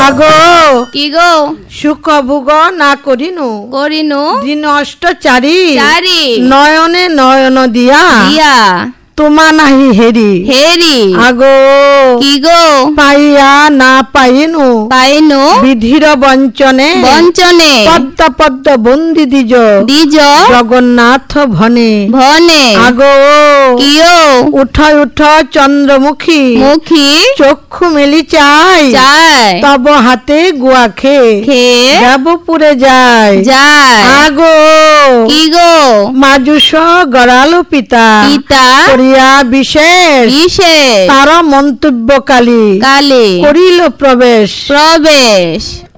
আগো কি গো সুখ ভোগ না করিনু করিনু দিন অষ্ট চারি চারি নয়নে নয়ন দিয়া দিয়া তোমা নাহি হেরি হেরি আগো কি গো পাইয়া না পাইনু পাইনু বিধির বঞ্চনে বঞ্চনে পদ্ম পদ্ম বন্দি দিজ দ্বিজ জগন্নাথ ভনে ভনে আগো কিও উঠ উঠ চন্দ্রমুখী মুখী চক্ষু মেলি চাই চায় তব হাতে গুয়া খে খেয়ে দেবপুরে যায় যায় আগো কি গো মাজুষ গড়ালো পিতা পিতা করিয়া বিশেষ বিশেষ তার মন্তব্য কালী কালী করিল প্রবেশ প্রবেশ